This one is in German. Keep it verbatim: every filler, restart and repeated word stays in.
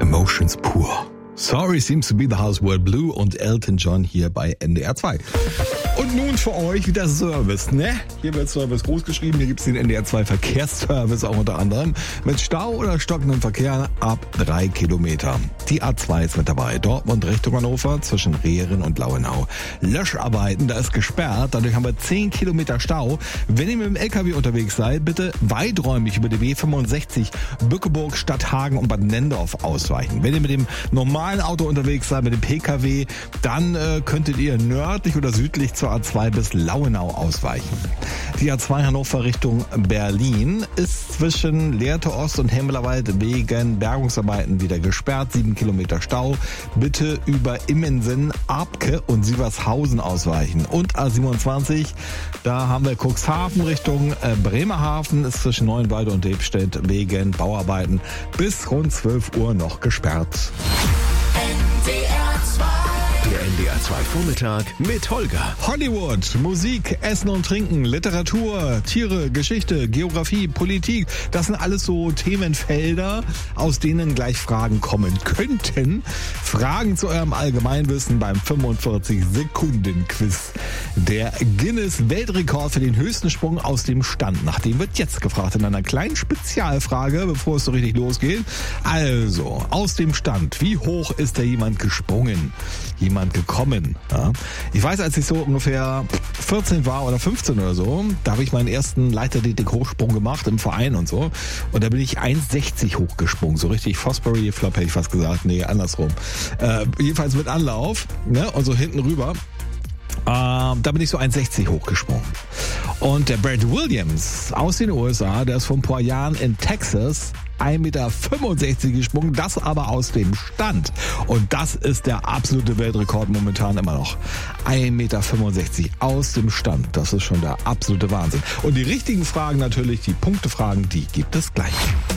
Emotions pur. Sorry seems to be the house word blue und Elton John hier bei N D R zwei. Und nun für euch wieder Service, ne? Hier wird Service groß geschrieben, hier gibt's den N D R zwei Verkehrsservice auch unter anderem. Mit Stau oder stockendem Verkehr ab drei Kilometer. Die A zwei ist mit dabei. Dortmund Richtung Hannover zwischen Rehren und Lauenau. Löscharbeiten, da ist gesperrt, dadurch haben wir zehn Kilometer Stau. Wenn ihr mit dem L K W unterwegs seid, bitte weiträumig über die B fünfundsechzig Bückeburg, Stadthagen und Bad Nendorf ausweichen. Wenn ihr mit dem normalen Auto unterwegs seid, mit dem P K W, dann äh, könntet ihr nördlich oder südlich zur A zwei bis Lauenau ausweichen. Die A zwei Hannover Richtung Berlin ist zwischen Lehrte Ost und Hemmelerwald wegen Bergungsarbeiten wieder gesperrt. Sieben Kilometer Stau. Bitte über Immensen, Abke und Sievershausen ausweichen. Und A siebenundzwanzig, da haben wir Cuxhaven Richtung äh, Bremerhaven, ist zwischen Neuenwalde und Debstedt wegen Bauarbeiten bis rund zwölf Uhr noch gesperrt. Der N D R zwei Vormittag mit Holger. Hollywood, Musik, Essen und Trinken, Literatur, Tiere, Geschichte, Geografie, Politik. Das sind alles so Themenfelder, aus denen gleich Fragen kommen könnten. Fragen zu eurem Allgemeinwissen beim fünfundvierzig Sekunden Quiz. Der Guinness-Weltrekord für den höchsten Sprung aus dem Stand. Nach dem wird jetzt gefragt in einer kleinen Spezialfrage, bevor es so richtig losgeht. Also, aus dem Stand. Wie hoch ist da jemand gesprungen? Jemand gekommen. Ja. Ich weiß, als ich so ungefähr vierzehn war oder fünfzehn oder so, da habe ich meinen ersten Leichtathletik-Hochsprung gemacht im Verein und so. Und da bin ich eins sechzig hochgesprungen. So richtig Fosbury-Flop hätte ich fast gesagt. Nee, andersrum. Äh, jedenfalls mit Anlauf, ne? Und so hinten rüber. Äh, da bin ich so eins sechzig hochgesprungen. Und der Brad Williams aus den U S A, der ist vor ein paar Jahren in Texas eins Komma fünfundsechzig Meter gesprungen, das aber aus dem Stand. Und das ist der absolute Weltrekord momentan immer noch. eins Komma fünfundsechzig Meter aus dem Stand. Das ist schon der absolute Wahnsinn. Und die richtigen Fragen natürlich, die Punktefragen, die gibt es gleich.